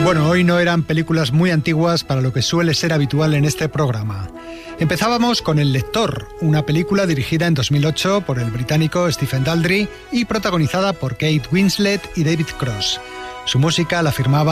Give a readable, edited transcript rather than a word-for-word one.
Bueno, hoy no eran películas muy antiguas para lo que suele ser habitual en este programa. Empezábamos con El lector, una película dirigida en 2008 por el británico Stephen Daldry y protagonizada por Kate Winslet y David Cross. Su música la firmaba